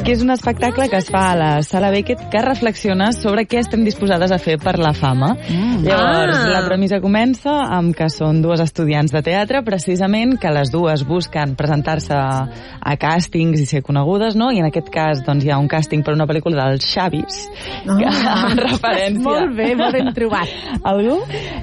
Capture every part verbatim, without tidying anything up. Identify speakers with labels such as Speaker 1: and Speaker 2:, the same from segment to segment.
Speaker 1: que és un espectacle que es fa a la Sala Beckett que reflexiona sobre què estem disposades a fer per la fama. Mm. Llavors, ah. la premissa comença amb que són dues estudiants de teatre, precisament, que les dues busquen presentar-se a càstings i ser conegudes, no? I en aquest cas doncs, hi ha un càsting per una pel·lícula dels Xavis, oh. que, amb referència...
Speaker 2: Molt bé, molt ben trobat.
Speaker 1: Algú?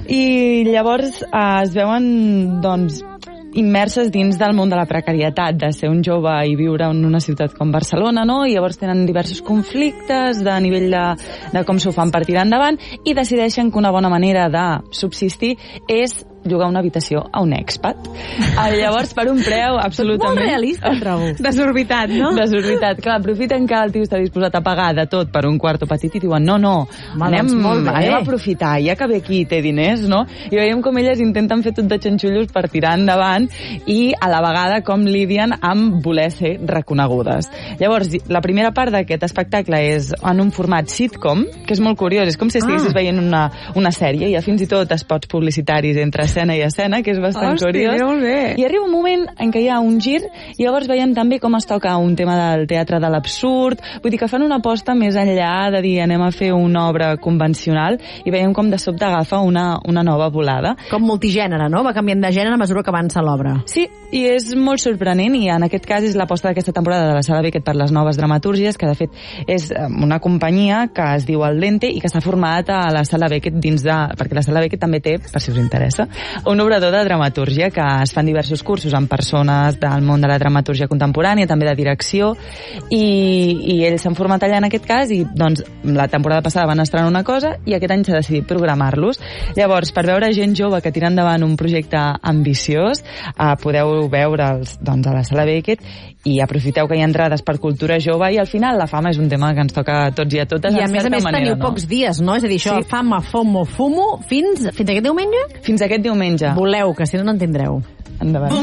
Speaker 1: I llavors eh, es veuen, doncs, immerses dins del món de la precarietat, de ser un jove i viure en una ciutat com Barcelona, no? I llavors tenen diversos conflictes de nivell de, de com s'ho fan per tirar endavant i decideixen que una bona manera de subsistir és llogar una habitació a un expat. Llavors, per un preu absolutament...
Speaker 2: Molt realista, trobo. Desorbitat, no?
Speaker 1: Desorbitat. Clar, aprofiten que el tio està disposat a pagar de tot per un quarto petit i diuen, no, no, anem, anem a aprofitar, ja que ve aquí té diners, no? I veiem com elles intenten fer tot de xanxullos per tirar endavant i a la vegada com lidien amb voler ser reconegudes. Llavors, la primera part d'aquest espectacle és en un format sitcom, que és molt curiós, és com si estiguessis ah. veient una, una sèrie, hi ha fins i tot spots publicitaris entre escena i escena, que és bastant
Speaker 2: Hosti,
Speaker 1: curiós.
Speaker 2: Molt bé.
Speaker 1: I arriba un moment en què hi ha un gir i llavors veiem també com es toca un tema del teatre de l'absurd, vull dir que fan una aposta més enllà de dir anem a fer una obra convencional i veiem com de sobte agafa una, una nova volada.
Speaker 2: Com multigènere, no? Va canviant de gènere a mesura que avança l'obra.
Speaker 1: Sí, i és molt sorprenent i en aquest cas és l'aposta d'aquesta temporada de la Sala Beckett per les noves dramatúrgies, que de fet és una companyia que es diu El Dente i que s'ha format a la Sala Beckett dins de... perquè la Sala Beckett també té, per si us interessa, un obrador de dramatúrgia que es fan diversos cursos amb persones del món de la dramatúrgia contemporània, també de direcció, i, i ells s'han format allà en aquest cas i doncs la temporada passada van estrenar una cosa i aquest any s'ha decidit programar-los. Llavors, per veure gent jove que tira endavant un projecte ambiciós, eh, podeu veure'ls doncs, a la Sala Beckett i aprofiteu que hi ha entrades per cultura jove i al final la fama és un tema que ens toca a tots i a totes.
Speaker 2: I a més a més
Speaker 1: manera,
Speaker 2: teniu
Speaker 1: no?
Speaker 2: pocs dies, no? És a dir, això, sí. fama, fomo, fumo, fins, fins aquest diumenge?
Speaker 1: Fins aquest diumenge.
Speaker 2: Voleu, que si no, no en tindreu.
Speaker 1: Endavant.